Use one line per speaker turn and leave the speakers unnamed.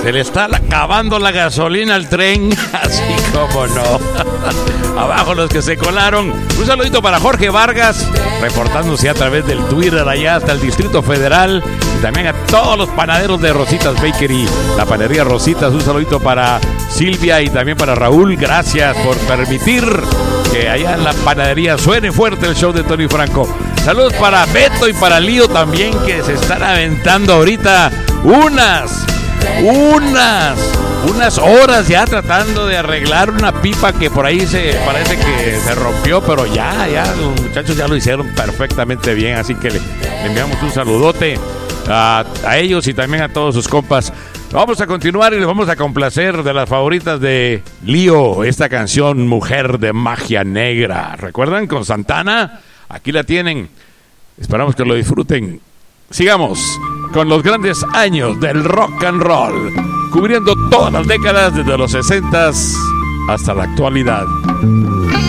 Se le está acabando la gasolina al tren, así como no. Abajo los que se colaron. Un saludito para Jorge Vargas, reportándose a través del Twitter allá hasta el Distrito Federal. Y también a todos los panaderos de Rositas Bakery, la panadería Rositas. Un saludito para Silvia y también para Raúl. Gracias por permitir que allá en la panadería suene fuerte el show de Tony Franco. Saludos para Beto y para Lío también, que se están aventando ahorita unas horas ya tratando de arreglar una pipa que por ahí parece que se rompió, pero ya los muchachos ya lo hicieron perfectamente bien, así que le enviamos un saludote a ellos y también a todos sus compas. Vamos a continuar y les vamos a complacer de las favoritas de Lío, esta canción Mujer de Magia Negra. ¿Recuerdan? Con Santana. Aquí la tienen. Esperamos que lo disfruten. Sigamos con los grandes años del rock and roll, cubriendo todas las décadas desde los 60s hasta la actualidad.